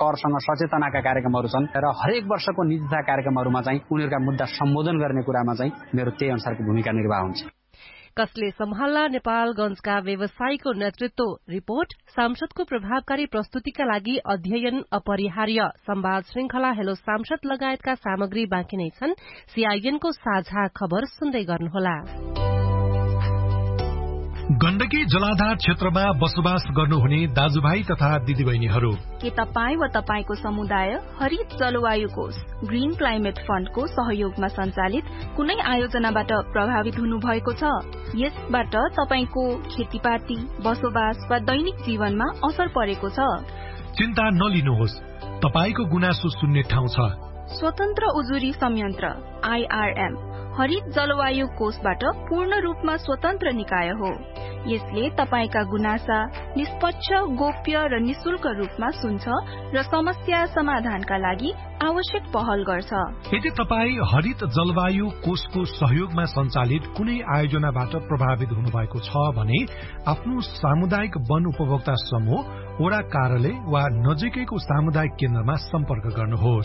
करसँग सचेतनाका कार्यक्रमहरू छन् र हरेक वर्षको नीतिथा कार्यक्रमहरूमा चाहिँ उनीहरूका मुद्दा सम्बोधन गर्ने कुरामा चाहिँ मेरो त्यही अनुसारको भूमिका निर्वाह हुन्छ। कसले सम्हाल्ला नेपालगञ्जका व्यवसायीको नेतृत्व रिपोर्ट सांसदको प्रभावकारी प्रस्तुतिका लागि अध्ययन अपरिहार्य संवाद श्रृंखला हेलो सांसद लगायतका सामग्री बाँकी नै छन्। सीआईएनको साझा खबर सुन्दै गर्नुहोला। गण्डकी जलाधार क्षेत्रमा बसोबास गर्नुहुने दाजुभाइ तथा दिदीबहिनीहरू, के तपाईँ वा तपाईको समुदाय हरित जलवायु कोष ग्रीन क्लाइमेट फण्डको सहयोगमा सञ्चालित कुनै आयोजनाबाट प्रभावित हुनुभएको छ? यसबाट तपाईको खेतीपाती, बसोबास वा दैनिक जीवनमा असर परेको छ? चिन्ता नलिनुहोस्, तपाईको गुनासो सुन्ने ठाउँ छ। स्वतन्त्र उजुरी संयन्त्र IRM हरित जलवायु कोषबाट पूर्ण रूपमा स्वतन्त्र निकाय हो। यसले तपाईका गुनासा निष्पक्ष, गोप्य र निशुल्क रूपमा सुन्छ र समस्या समाधानका लागि आवश्यक पहल गर्छ। यदि तपाईँ हरित जलवायु कोषको सहयोगमा सञ्चालित कुनै आयोजनाबाट प्रभावित हुनुभएको छ भने आफ्नो सामुदायिक वन उपभोक्ता समूह, वडा कार्यालय वा नजिकैको सामुदायिक केन्द्रमा सम्पर्क गर्नुहोस्।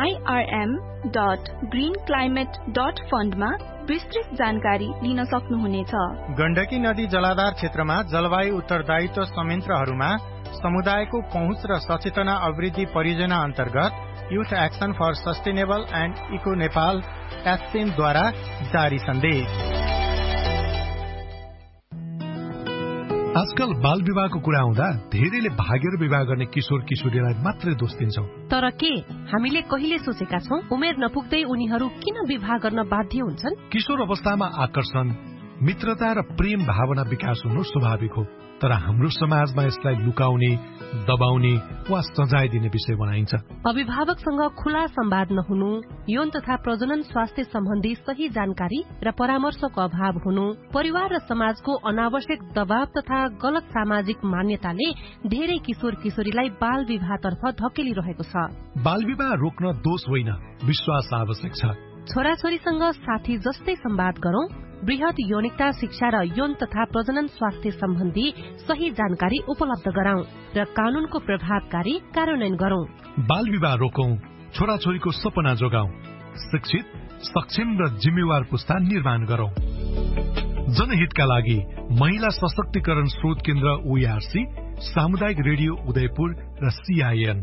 irm.greenclimate.fund मा विस्तृत जानकारी लिन सक्नुहुनेछ। गण्डकी नदी जलाधार क्षेत्रमा जलवायु उत्तरदायित्व संयन्त्रहरूमा समुदायको पहुँच र सचेतना अभिवृद्धि परियोजना अन्तर्गत youth action for sustainable and eco Nepal द्वारा जारी सन्देश। आजकल बाल विवाहको कुरा आउँदा धेरैले भागेर विवाह गर्ने किशोर किशोरीलाई मात्रै दोष दिन्छौं। तर के हामीले कहिले सोचेका छौं उमेर नपुग्दै उनीहरू किन विवाह गर्न बाध्य हुन्छन्? किशोर अवस्थामा आकर्षण, मित्रता र प्रेम भावना विकास हुनु स्वाभाविक हो, तर हाम्रो समाजमा यसलाई लुकाउने, दबाउने वा सजाय दिने विषय बनाइन्छ। अभिभावकसँग खुला संवाद नहुनु, यौन तथा प्रजनन स्वास्थ्य सम्बन्धी सही जानकारी र परामर्शको अभाव हुनु, परिवार र समाजको अनावश्यक दबाव तथा गलत सामाजिक मान्यताले धेरै किशोर किशोरीलाई बाल विवाहतर्फ धकेलिरहेको छ। बाल विवाह रोक्न दोष होइन, विश्वास आवश्यक छ। छोराछोरीसँग साथी जस्तै संवाद गरौं, वृहत यौनिकता शिक्षा र यौन तथा प्रजनन स्वास्थ्य सम्बन्धी सही जानकारी उपलब्ध गराउँ र कानूनको प्रभावकारी कार्यान्वयन गरौं। बाल विवाह रोकौं, छोराछोरीको सपना जोगाउँ, शिक्षित, सक्षम र जिम्मेवार पुस्ता निर्माण गरौं। जनहितका लागि महिला सशक्तिकरण स्रोत केन्द्र OERC, सामुदायिक रेडियो उदयपुर र CIN।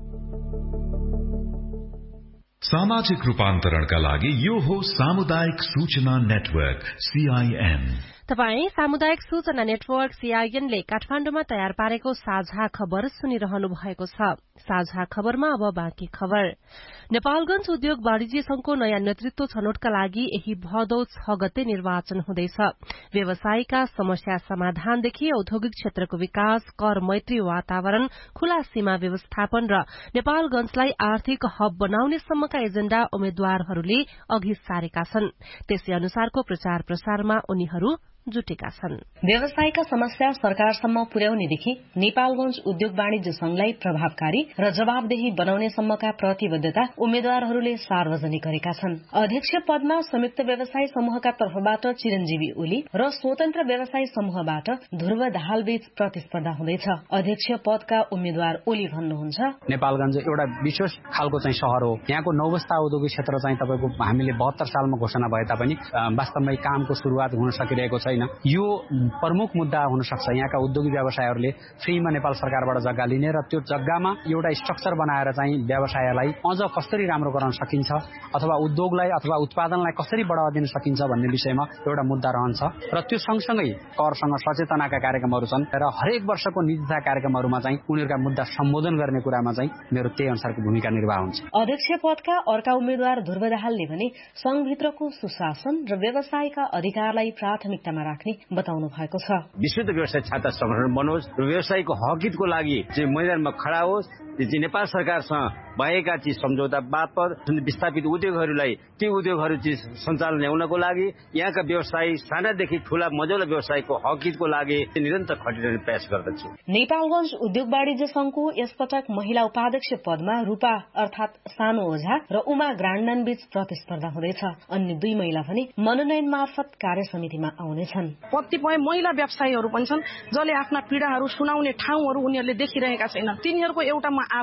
सामाजिक रूपान्तरणका लागि यो हो सामुदायिक सूचना नेटवर्क CIN। तपाई सामुदायिक सूचना नेटवर्क CIN ले काठमाडौँमा तयार पारेको साझा खबर सुनिरहनु भएको छ। साझा खबरमा अब बाँकी खबर। नेपालगञ्ज उद्योग वाणिज्य संघको नयाँ नेतृत्व छनौटका लागि यही भदौ 6 गते निर्वाचन हुँदैछ। व्यवसायका समस्या समाधानदेखि औद्योगिक क्षेत्रको विकास, कर मैत्री वातावरण, खुला सीमा व्यवस्थापन र नेपालगञ्जलाई आर्थिक हब बनाउने सम्मका एजेण्डा उम्मेद्वारहरूले अघि सारेका छन्। त्यसै अनुसारको प्रचार प्रसारमा उनीहरू जुटेका छन्। व्यवसायका समस्या सरकारसम्म पुर्याउनेदेखि नेपालगञ्ज उद्योग वाणिज्य संघलाई प्रभावकारी र जवाबदेही बनाउने सम्मका प्रतिबद्धता उम्मेद्वारहरूले सार्वजनिक गरेका छन्। अध्यक्ष पदमा संयुक्त व्यवसाय समूहका तर्फबाट चिरञ्जीवी ओली र स्वतन्त्र व्यवसाय समूहबाट ध्रुव दाहाल बीच प्रतिस्पर्धा हुँदैछ। अध्यक्ष पदका उम्मेद्वार ओली भन्नुहुन्छ, नेपालगञ्ज एउटा विशेष खालको चाहिँ शहर हो। यहाँको नौबस्ता औद्योगिक क्षेत्र चाहिँ तपाईको हामीले 72 सालमा घोषणा भए तापनि वास्तवमै कामको शुरूआत हुन सकिरहेको छैन। यो प्रमुख मुद्दा हुन सक्छ। यहाँका उद्योगी व्यवसायहरूले फ्रीमा नेपाल सरकारबाट जग्गा लिने र त्यो जग्गामा एउटा स्ट्रक्चर बनाएर चाहिँ व्यवसायलाई अझ कसरी राम्रो गराउन सकिन्छ अथवा उद्योगलाई अथवा उत्पादनलाई कसरी बढावा दिन सकिन्छ भन्ने विषयमा एउटा मुद्दा रहन्छ र त्यो सँगसँगै करसँग सचेतनाका कार्यक्रमहरू छन् र हरेक वर्षको नीतिथा कार्यक्रमहरूमा चाहिँ उनीहरूका मुद्दा सम्बोधन गर्ने कुरामा चाहिँ मेरो त्यही अनुसारको भूमिका निर्वाह हुन्छ। अध्यक्ष पदका अर्का उम्मेद्वार ध्रुव दाहालले भने संघभित्रको सुशासन र व्यवसायका अधिकारलाई प्राथमिकतामा राख्ने बताउनु भएको छ। विशुद्ध व्यवसाय छाता संगठन बनोस् र व्यवसायको हकितको लागि चाहिँ मैदानमा खडा होस्। नेपाल सरकारसँग भएका चिज सम्झौता बापत विस्थापित उद्योगहरूलाई ती उद्योगहरू चिज सञ्चालन ल्याउनको लागि यहाँका व्यवसायी सानादेखि ठूला मझौला व्यवसायको हकितको लागि निरन्तर खटिरहने प्रयास गर्दछु। नेपालगञ्ज उद्योग वाणिज्य संघको यसपटक महिला उपाध्यक्ष पदमा रूपा अर्थात सानो ओझा र उमा ग्राण्डन बीच प्रतिस्पर्धा हुँदैछ। अन्य 2 महिला भने मनोनयन मार्फत कार्य समितिमा आउनेछन्। कतिपय महिला व्यवसायीहरू पनि छन् जसले आफ्ना पीड़ाहरू सुनाउने ठाउँहरू उनीहरूले देखिरहेका छैनन्। तिनीहरूको एउटा